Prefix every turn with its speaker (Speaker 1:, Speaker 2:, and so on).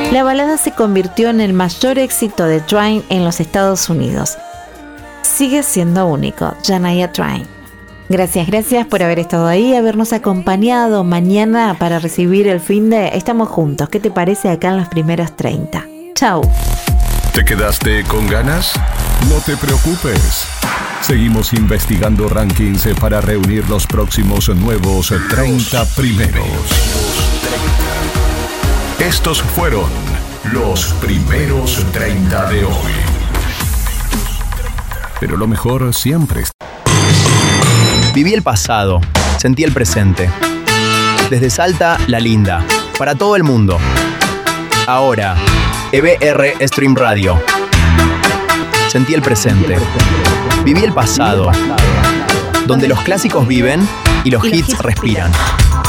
Speaker 1: La balada se convirtió en el mayor éxito de Twain en los Estados Unidos. Sigue siendo único, Shania Twain. Gracias por haber estado ahí, habernos acompañado. Mañana para recibir el finde estamos juntos. ¿Qué te parece acá en los primeros 30? Chau.
Speaker 2: ¿Te quedaste con ganas? No te preocupes. Seguimos investigando rankings para reunir los próximos nuevos 30 primeros. Estos fueron los primeros 30 de hoy. Pero lo mejor siempre está.
Speaker 3: Viví el pasado, sentí el presente. Desde Salta, La Linda, para todo el mundo. Ahora, EBR Stream Radio. Sentí el presente. Viví el pasado, donde los clásicos viven y los hits respiran.